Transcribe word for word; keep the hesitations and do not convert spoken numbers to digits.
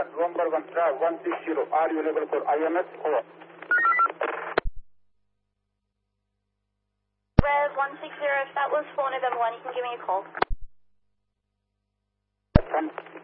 one, November one, Trav one six zero. Are you available for I M S? Over. Rev one six zero, if that was four November one, you can give me a call. Come.